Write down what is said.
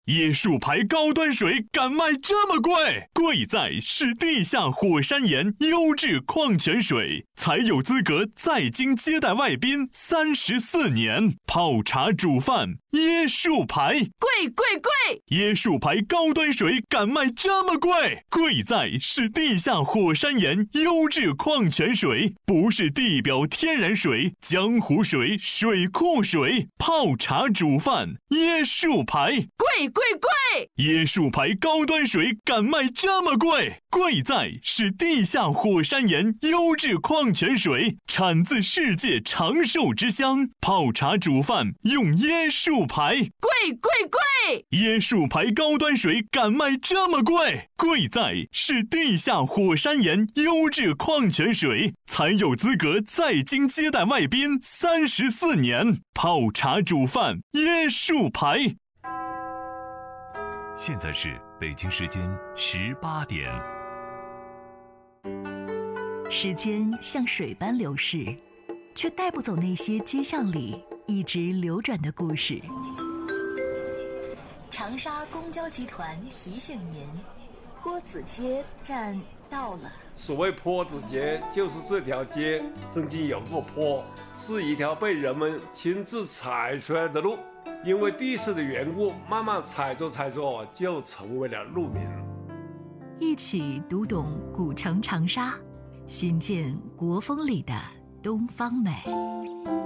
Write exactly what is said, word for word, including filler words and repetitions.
椰树牌高端水敢卖这么贵？贵在是地下火山岩优质矿泉水，才有资格在京接待外宾三十四年。泡茶煮饭，椰树牌， 贵贵贵！ 椰树牌高端水敢卖这么贵？贵在是地下火山岩优质矿泉水，不是地表天然水、江湖水、水库水。泡茶煮饭，椰树牌， 贵贵贵！ 椰树牌高端水敢卖这么贵？贵在是地下火山岩优质矿泉水，产自世界长寿之乡。泡茶煮饭用椰树牌， 贵贵贵！ 椰树牌高端水敢卖这么贵？贵在是地下火山岩优质矿泉水，才有资格在京接待外宾三十四年。泡茶煮饭，椰树牌。 现在是北京时间十八点。 时间像水般流逝，却带不走那些街巷里一直流转的故事。长沙公交集团提醒您，坡子街站到了。 所谓坡子街，就是这条街曾经有过坡，是一条被人们亲自踩出来的路，因为地势的缘故，慢慢踩着踩着就成为了路名。 一起读懂古城长沙，寻见国风里的东方美。